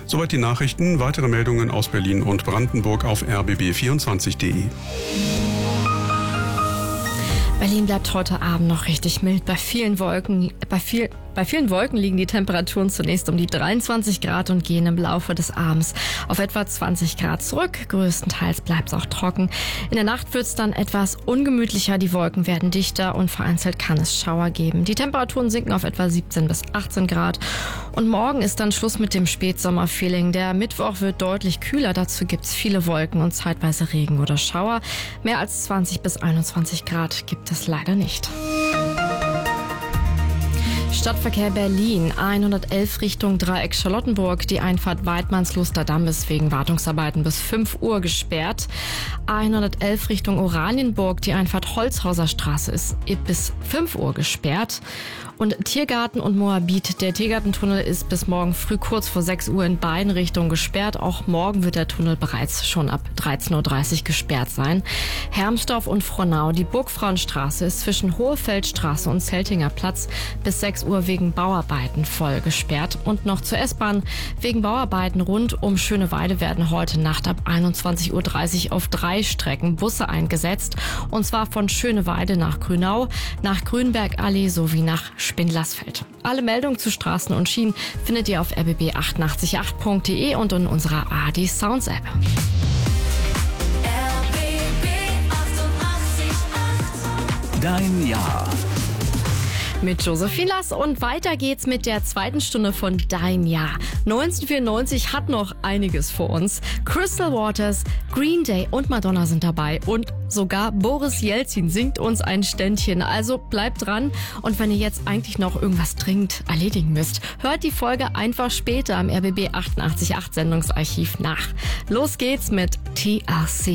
Soweit die Nachrichten. Weitere Meldungen aus Berlin und Brandenburg auf rbb24.de. Berlin bleibt heute Abend noch richtig mild. Bei vielen Wolken liegen die Temperaturen zunächst um die 23 Grad und gehen im Laufe des Abends auf etwa 20 Grad zurück. Größtenteils bleibt es auch trocken. In der Nacht wird es dann etwas ungemütlicher. Die Wolken werden dichter und vereinzelt kann es Schauer geben. Die Temperaturen sinken auf etwa 17 bis 18 Grad. Und morgen ist dann Schluss mit dem Spätsommerfeeling. Der Mittwoch wird deutlich kühler. Dazu gibt es viele Wolken und zeitweise Regen oder Schauer. Mehr als 20 bis 21 Grad gibt es leider nicht. Stadtverkehr Berlin, 111 Richtung Dreieck Charlottenburg. Die Einfahrt Weidmannsluster-Damm ist wegen Wartungsarbeiten bis 5 Uhr gesperrt. 111 Richtung Oranienburg, die Einfahrt Holzhauser Straße ist bis 5 Uhr gesperrt. Und Tiergarten und Moabit, der Tiergartentunnel ist bis morgen früh kurz vor 6 Uhr in beiden Richtungen gesperrt. Auch morgen wird der Tunnel bereits schon ab 13.30 Uhr gesperrt sein. Hermsdorf und Frohnau, die Burgfrauenstraße ist zwischen Hohefeldstraße und Zeltinger Platz bis 6 Uhr wegen Bauarbeiten voll gesperrt. Und noch zur S-Bahn. Wegen Bauarbeiten rund um Schöneweide werden heute Nacht ab 21.30 Uhr auf 3 Strecken Busse eingesetzt. Und zwar von Schöneweide nach Grünau, nach Grünbergallee sowie nach Spindlersfeld. Alle Meldungen zu Straßen und Schienen findet ihr auf rbb888.de und in unserer ARD Sounds App. Dein Jahr. Mit Josephine Lass und weiter geht's mit der zweiten Stunde von Dein Jahr. 1994 hat noch einiges vor uns. Crystal Waters, Green Day und Madonna sind dabei und sogar Boris Jelzin singt uns ein Ständchen. Also bleibt dran und wenn ihr jetzt eigentlich noch irgendwas dringend erledigen müsst, hört die Folge einfach später im RBB 888 Sendungsarchiv nach. Los geht's mit TLC.